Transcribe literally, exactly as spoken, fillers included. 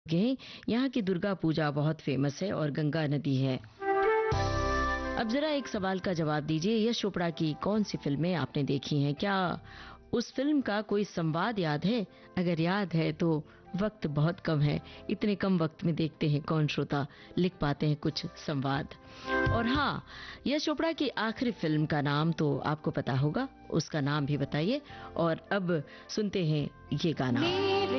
हैं, यहाँ की दुर्गा पूजा बहुत फेमस है और गंगा नदी है। अब जरा एक सवाल का जवाब दीजिए, यश चोपड़ा की कौन सी फिल्में आपने देखी हैं? क्या उस फिल्म का कोई संवाद याद है? अगर याद है तो वक्त बहुत कम है, इतने कम वक्त में देखते हैं कौन श्रोता लिख पाते हैं कुछ संवाद। और हाँ, यश चोपड़ा की आखिरी फिल्म का नाम तो आपको पता होगा, उसका नाम भी बताइए। और अब सुनते हैं ये गाना।